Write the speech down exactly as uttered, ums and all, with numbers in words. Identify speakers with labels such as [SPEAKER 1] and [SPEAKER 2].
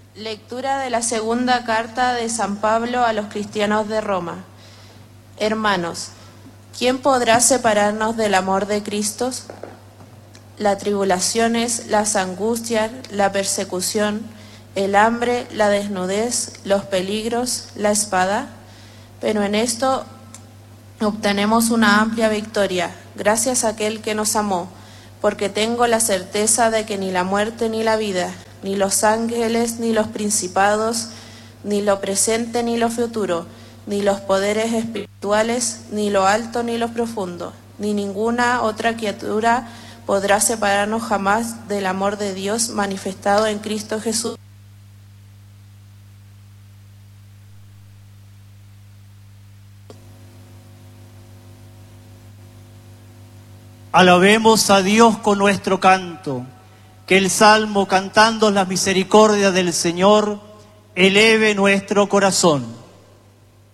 [SPEAKER 1] Lectura de la segunda carta de San Pablo a los cristianos de Roma. Hermanos, ¿quién podrá separarnos del amor de Cristo? Las tribulaciones, las angustias, la persecución, el hambre, la desnudez, los peligros, la espada. Pero en esto obtenemos una amplia victoria, gracias a aquel que nos amó, porque tengo la certeza de que ni la muerte ni la vida, ni los ángeles, ni los principados, ni lo presente, ni lo futuro, ni los poderes espirituales, ni lo alto, ni lo profundo, ni ninguna otra criatura podrá separarnos jamás del amor de Dios manifestado en Cristo Jesús.
[SPEAKER 2] Alabemos a Dios con nuestro canto. Que el salmo, cantando las misericordias del Señor, eleve nuestro corazón.